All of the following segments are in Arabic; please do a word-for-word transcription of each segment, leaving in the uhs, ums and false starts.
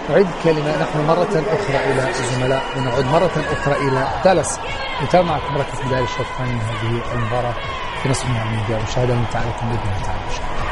أعيد كلمة. نحن مرة أخرى إلى الزملاء ونعود مرة أخرى إلى دالاس نتابع معكم مركز بداية الشوط الثاني من هذه المباراة في نصف نهائي المونديال. مشاهدة ممتعة لكم بإذن الله تعالى.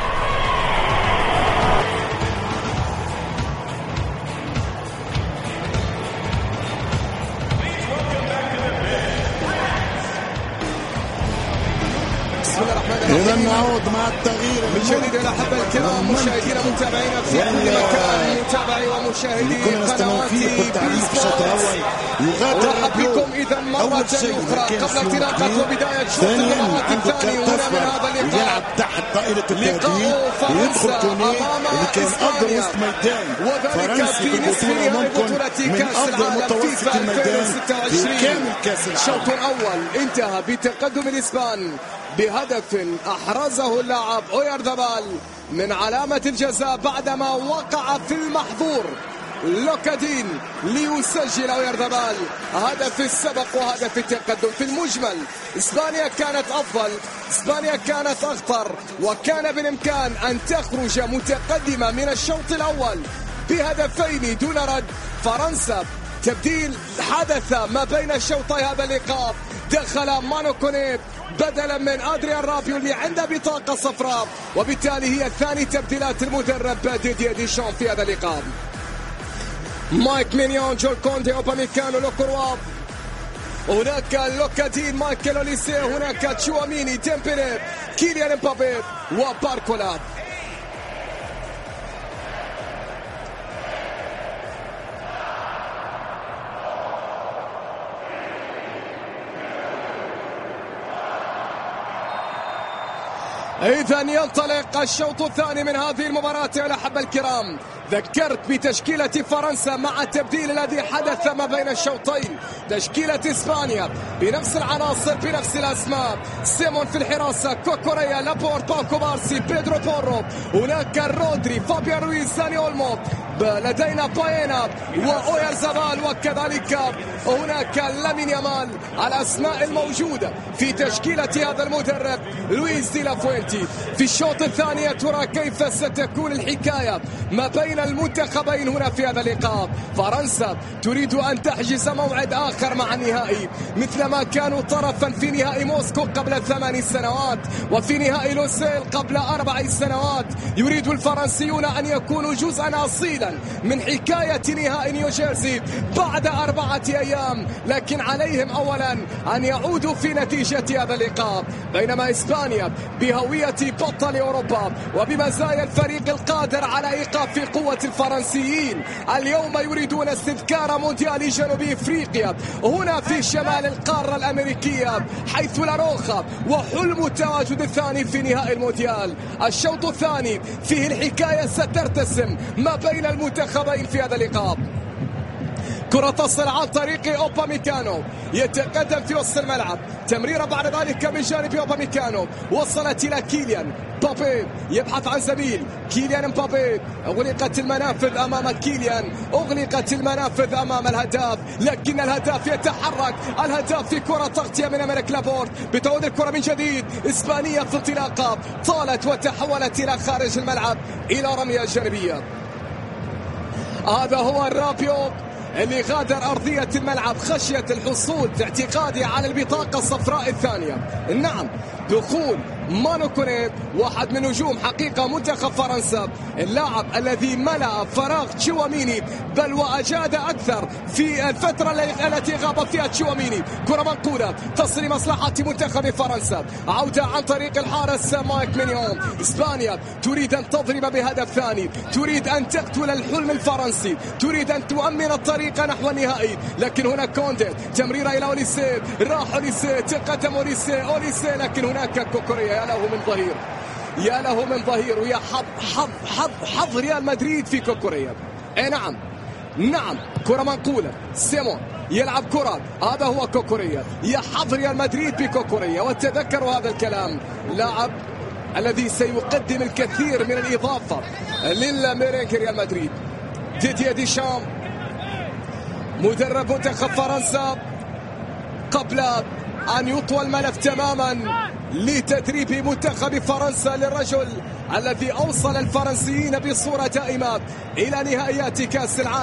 إذا نعود مع التغيير من جديد إلى أحبة الكرام مشاهدينا متابعينا في كل مكان، متابعي ومشاهدي قنوات بي سبورت. أرحب بكم إذا مرة أخرى قبل انطلاقة وبداية شوط المباراة الثاني هنا من هذا اللقاء. تحت طائرة التهديد ويدخل توني اللي كان أفضل وسط ميدان وذلك في نصف نهائي بطولة كأس العالم فيفا ألفين وستة وعشرين. الشوط الأول انتهى بتقدم الإسبان بهدف أحرزه اللاعب أويارزابال من علامة الجزاء بعدما وقع في المحظور لوكادين ليسجل أويارزابال هدف السبق وهدف التقدم. في المجمل إسبانيا كانت أفضل، إسبانيا كانت أخطر، وكان بالإمكان أن تخرج متقدمة من الشوط الأول بهدفين دون رد. فرنسا تبديل حدث ما بين شوطي هذا اللقاء، دخل مانو كوني بدلا من أدريان رابيو اللي عنده بطاقة صفراء، وبالتالي هي ثاني تبديلات المدرب ديدييه ديشان في هذا اللقاء. مايك مينيون، جول كوندي، أوباميكانو، لوكوروا، هناك لوكادين، مايكل أوليسي، هناك تشواميني، ديمبلي، كيليان امبابي وباركولا. إذا ينطلق الشوط الثاني من هذه المباراة يا الأحبة الكرام. ذكرت بتشكيلة فرنسا مع التبديل الذي حدث ما بين الشوطين. تشكيلة إسبانيا بنفس العناصر بنفس الأسماء، سيمون في الحراسة، كوكوريا، لابورت، باوكو بارسي، بيدرو بورو، هناك رودري، فابيان رويز، داني أولمو، لدينا باينا وأويارزابال، وكذلك هناك لامين يامال. الأسماء الموجودة في تشكيلة هذا المدرب لويس دي لافوينتي. في الشوط الثاني ترى كيف ستكون الحكاية ما بين المنتخبين هنا في هذا اللقاء. فرنسا تريد أن تحجز موعد آخر مع النهائي، مثلما كانوا طرفا في نهائي موسكو قبل ثمان سنوات وفي نهائي لوسيل قبل أربع سنوات. يريد الفرنسيون أن يكونوا جزءا أصيلا من حكاية نهائي نيوجيرسي بعد أربعة أيام، لكن عليهم أولا أن يعودوا في نتيجة هذا اللقاء. بينما إسبانيا بهوية بطل أوروبا وبمزايا الفريق القادر على إيقاف قوة الفرنسيين، اليوم يريدون استذكار مونديال جنوب إفريقيا هنا في شمال القارة الأمريكية، حيث لاروخا وحلم التواجد الثاني في نهائي المونديال. الشوط الثاني فيه الحكاية سترتسم ما بين المنتخبين في هذا اللقاء. كرة تصل عن طريق أوباميكانو، يتقدم في وسط الملعب، تمريرة بعد ذلك من جانب أوباميكانو، وصلت إلى كيليان مبابي، يبحث عن زميل كيليان مبابي. أغلقت المنافذ أمام كيليان، أغلقت المنافذ أمام الهداف، لكن الهداف يتحرك، الهداف في كرة تغطية من أمريك لابورت. بتعود الكرة من جديد، إسبانيا في انطلاقة، طالت وتحولت إلى خارج الملعب إلى رمية جانبية. هذا هو الرابيو اللي غادر أرضية الملعب خشية الحصول باعتقادي على البطاقة الصفراء الثانية. نعم، دخول مانو كوني، واحد من نجوم حقيقة منتخب فرنسا، اللاعب الذي ملأ فراغ تشواميني، بل وأجاد أكثر في الفترة التي غاب فيها تشواميني. كرة منقولة تصل لمصلحة منتخب فرنسا، عودة عن طريق الحارس مايك مينيون. إسبانيا تريد أن تضرب بهدف ثاني، تريد أن تقتل الحلم الفرنسي، تريد أن تؤمن الطريق نحو النهائي، لكن هناك كوندي، تمريرة إلى أوليسي، راح أوليسي، تقدم أوليسي، أوليسي، لكن هناك كوكوريا. يا له من ظهير، يا له من ظهير، ويا حظ حظ حظ حظ ريال مدريد في كوكوريا. اي نعم نعم، كرة منقولة، سيمون يلعب كرة، هذا هو كوكوريا، يا حظ ريال مدريد بكوكوريا. وتذكروا هذا الكلام، لاعب الذي سيقدم الكثير من الإضافة للميرينك ريال مدريد. ديدييه ديشام مدرب منتخب فرنسا قبل أن يطوى الملف تماما لتدريب منتخب فرنسا، للرجل الذي أوصل الفرنسيين بصورة دائمة إلى نهائيات كأس العالم.